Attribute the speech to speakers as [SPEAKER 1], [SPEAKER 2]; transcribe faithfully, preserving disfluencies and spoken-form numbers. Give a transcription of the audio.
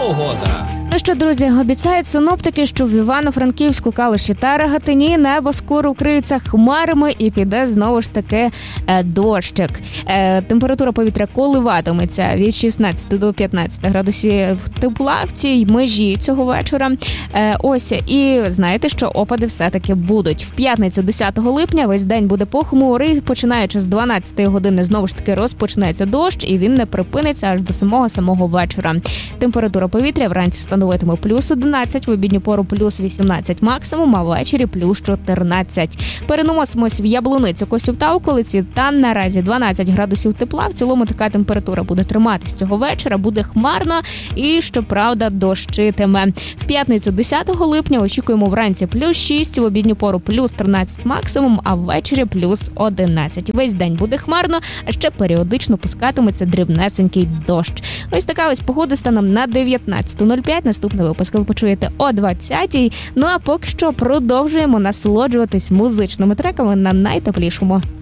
[SPEAKER 1] погода.
[SPEAKER 2] Ну що, друзі, обіцяють синоптики, що в Івано-Франківську, Калуші та Рогатині небо скоро вкриється хмарами і піде знову ж таки е, дощик. Е, температура повітря коливатиметься від шістнадцяти до п'ятнадцяти градусів тепла в цій межі цього вечора. Е, ось, і знаєте, що опади все-таки будуть. В п'ятницю, десятого липня, весь день буде похмурий. Починаючи з дванадцятої години, знову ж таки розпочнеться дощ, і він не припиниться аж до самого-самого вечора. Температура повітря вранці становитиме плюс одинадцять, в обідню пору плюс вісімнадцять максимум, а ввечері плюс чотирнадцять. Переносимось в Яблуницю, Косів та околиці. Там наразі дванадцять градусів тепла. В цілому така температура буде триматись цього вечора, буде хмарно і, щоправда, дощитиме. В п'ятницю, десятого липня, очікуємо вранці плюс шість, в обідню пору плюс тринадцять максимум, а ввечері плюс одинадцять. Весь день буде хмарно, а ще періодично пускатиметься дрібнесенький дощ. Ось така ось погода станом на дев'ятнадцяту нуль п'ять. Наступний випуск ви почуєте о двадцятій. Ну а поки що продовжуємо насолоджуватись музичними треками на найтеплішому.